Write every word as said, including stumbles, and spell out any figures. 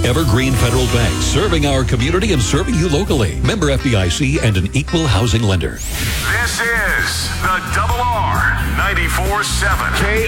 Evergreen Federal Bank, serving our community and serving you locally. Member F D I C and an equal housing lender. This is the Double R ninety-four seven K